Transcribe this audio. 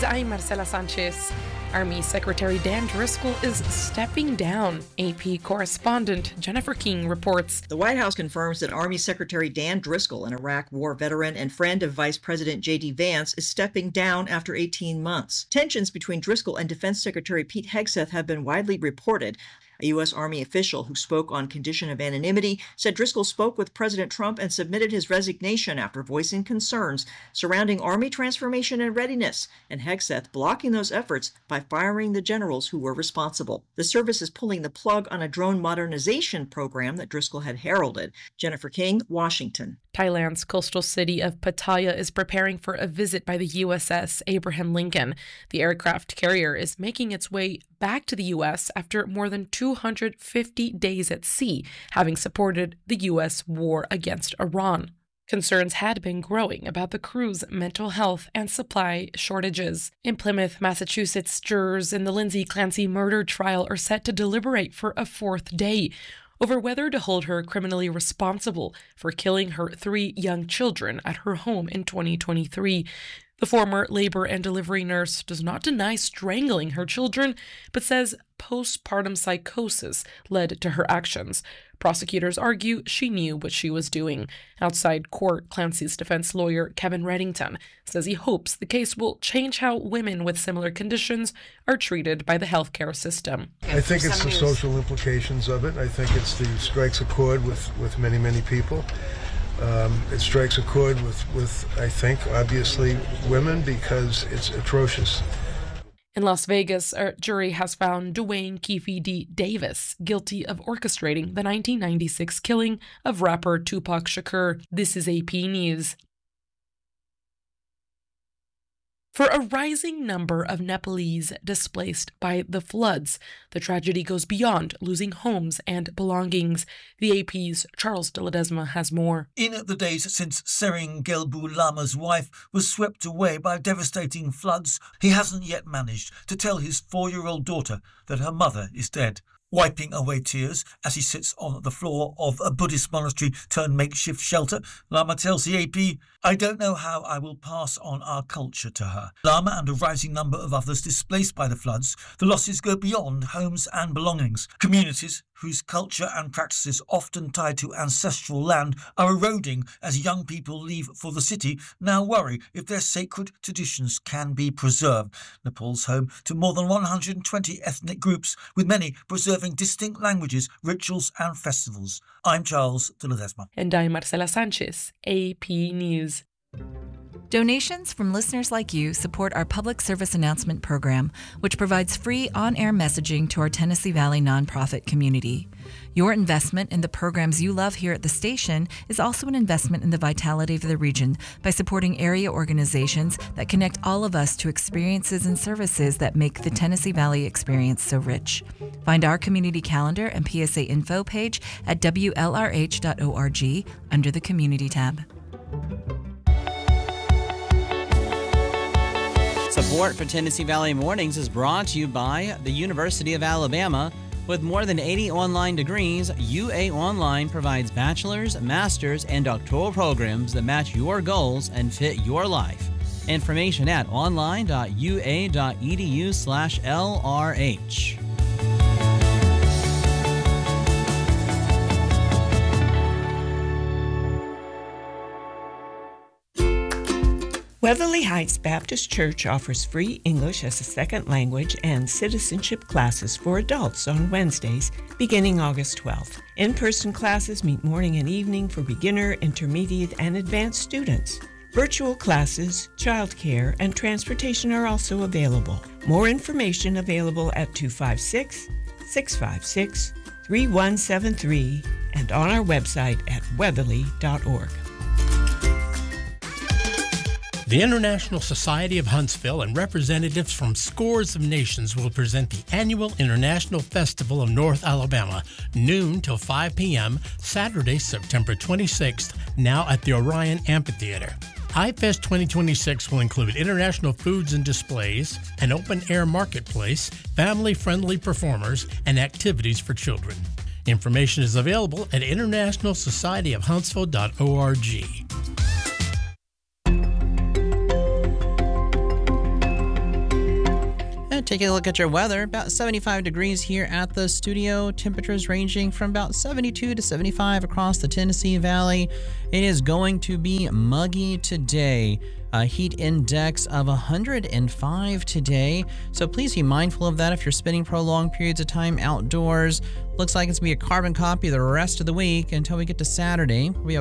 News, I'm Marcela Sanchez. Army Secretary Dan Driscoll is stepping down. AP correspondent Jennifer King reports. The White House confirms that Army Secretary Dan Driscoll, an Iraq War veteran and friend of Vice President J.D. Vance, is stepping down after 18 months. Tensions between Driscoll and Defense Secretary Pete Hegseth have been widely reported. A U.S. Army official who spoke on condition of anonymity said Driscoll spoke with President Trump and submitted his resignation after voicing concerns surrounding Army transformation and readiness, and Hegseth blocking those efforts by firing the generals who were responsible. The service is pulling the plug on a drone modernization program that Driscoll had heralded. Jennifer King, Washington. Thailand's coastal city of Pattaya is preparing for a visit by the USS Abraham Lincoln. The aircraft carrier is making its way back to the U.S. after more than 250 days at sea, having supported the U.S. war against Iran. Concerns had been growing about the crew's mental health and supply shortages. In Plymouth, Massachusetts, jurors in the Lindsay Clancy murder trial are set to deliberate for a fourth day over whether to hold her criminally responsible for killing her 3 young children at her home in 2023. The former labor and delivery nurse does not deny strangling her children, but says postpartum psychosis led to her actions. Prosecutors argue she knew what she was doing. Outside court, Clancy's defense lawyer, Kevin Reddington, says he hopes the case will change how women with similar conditions are treated by the healthcare system. I think it's the social implications of it. I think it strikes a chord with many, many people. It strikes a chord with, I think, obviously, women because it's atrocious. In Las Vegas, a jury has found Dwayne Keefe D. Davis guilty of orchestrating the 1996 killing of rapper Tupac Shakur. This is AP News. For a rising number of Nepalese displaced by the floods, the tragedy goes beyond losing homes and belongings. The AP's Charles de Ledesma has more. In the days since Sering Gelbu Lama's wife was swept away by devastating floods, he hasn't yet managed to tell his 4-year-old daughter that her mother is dead. Wiping away tears as he sits on the floor of a Buddhist monastery turned makeshift shelter, Lama tells the AP, "I don't know how I will pass on our culture to her." Lama and a rising number of others displaced by the floods, the losses go beyond homes and belongings. Communities whose culture and practices often tied to ancestral land are eroding as young people leave for the city, now worry if their sacred traditions can be preserved. Nepal's home to more than 120 ethnic groups, with many preserving distinct languages, rituals and festivals. I'm Charles de Ledesma. And I'm Marcela Sanchez, AP News. Donations from listeners like you support our public service announcement program, which provides free on-air messaging to our Tennessee Valley nonprofit community. Your investment in the programs you love here at the station is also an investment in the vitality of the region by supporting area organizations that connect all of us to experiences and services that make the Tennessee Valley experience so rich. Find our community calendar and PSA info page at WLRH.org under the Community tab. Support for Tennessee Valley Mornings is brought to you by the University of Alabama. With more than 80 online degrees, UA Online provides bachelor's, master's, and doctoral programs that match your goals and fit your life. Information at online.ua.edu/LRH. Weatherly Heights Baptist Church offers free English as a second language and citizenship classes for adults on Wednesdays beginning August 12th. In-person classes meet morning and evening for beginner, intermediate, and advanced students. Virtual classes, childcare, and transportation are also available. More information available at 256-656-3173 and on our website at weatherly.org. The International Society of Huntsville and representatives from scores of nations will present the annual International Festival of North Alabama, noon till 5 p.m., Saturday, September 26th, now at the Orion Amphitheater. iFest 2026 will include international foods and displays, an open-air marketplace, family-friendly performers, and activities for children. Information is available at internationalsocietyofhuntsville.org. Taking a look at your weather, about 75 degrees here at the studio. Temperatures ranging from about 72 to 75 across the Tennessee Valley. It is going to be muggy today. A heat index of 105 today. So please be mindful of that if you're spending prolonged periods of time outdoors. Looks like it's going to be a carbon copy the rest of the week until we get to Saturday. We have